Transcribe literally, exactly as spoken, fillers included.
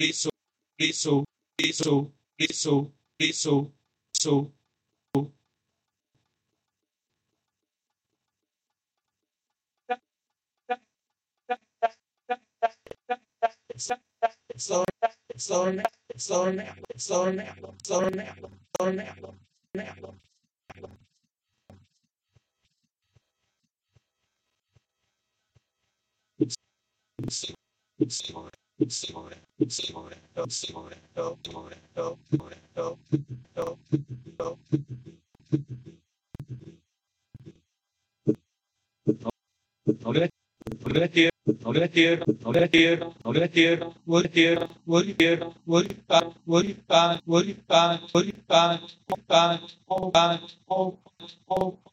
eso, eso, eso, eso, eso, eso. Slow, slow, slow, slow, slow, slow, no le no le tierra, no le tierra, no le tierra, no le tierra, no le tierra, no le tierra, no le pan, no le pan, no le pan, no le pan, no pan, no pan, no pan,